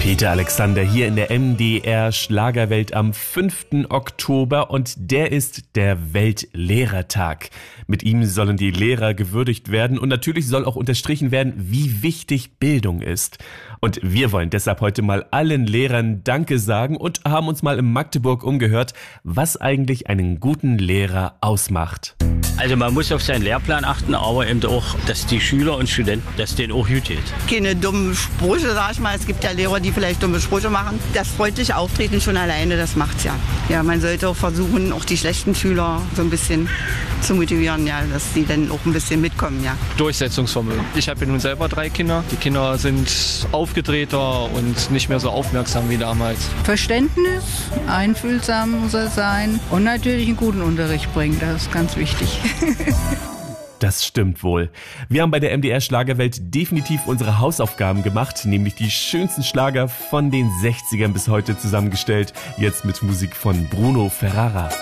Peter Alexander hier in der MDR Schlagerwelt am 5. Oktober und der ist der Weltlehrertag. Mit ihm sollen die Lehrer gewürdigt werden und natürlich soll auch unterstrichen werden, wie wichtig Bildung ist. Und wir wollen deshalb heute mal allen Lehrern Danke sagen und haben uns mal in Magdeburg umgehört, was eigentlich einen guten Lehrer ausmacht. Also man muss auf seinen Lehrplan achten, aber eben auch, dass die Schüler und Studenten, dass denen auch gut geht. Keine dummen Sprüche, sag ich mal. Es gibt ja Lehrer, die vielleicht dumme Sprüche machen. Das freundliche Auftreten schon alleine, das macht's ja. Ja, man sollte auch versuchen, auch die schlechten Schüler so ein bisschen zu motivieren, ja, dass sie dann auch ein bisschen mitkommen, ja. Durchsetzungsvermögen. Ich habe ja nun selber 3 Kinder. Die Kinder sind aufgedrehter und nicht mehr so aufmerksam wie damals. Verständnis, einfühlsam muss er sein und natürlich einen guten Unterricht bringen, das ist ganz wichtig. Das stimmt wohl. Wir haben bei der MDR Schlagerwelt definitiv unsere Hausaufgaben gemacht, nämlich die schönsten Schlager von den 60ern bis heute zusammengestellt, jetzt mit Musik von Bruno Ferrara.